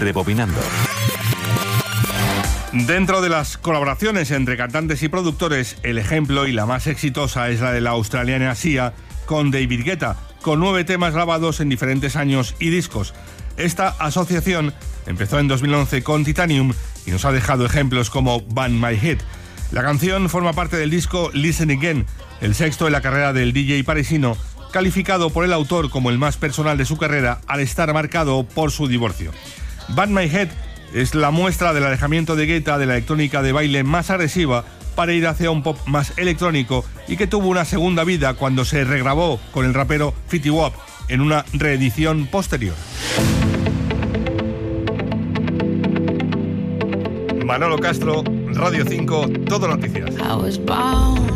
Rebobinando. Dentro de las colaboraciones entre cantantes y productores, el ejemplo y la más exitosa es la de la australiana Sia con David Guetta, con 9 temas grabados en diferentes años y discos. Esta asociación empezó en 2011 con Titanium y nos ha dejado ejemplos como Bang My Head. La canción forma parte del disco Listen Again, el sexto en la carrera del DJ parisino, calificado por el autor como el más personal de su carrera al estar marcado por su divorcio. Bang My Head es la muestra del alejamiento de Guetta de la electrónica de baile más agresiva para ir hacia un pop más electrónico y que tuvo una segunda vida cuando se regrabó con el rapero Fetty Wap en una reedición posterior. Manolo Castro, Radio 5, Todo Noticias.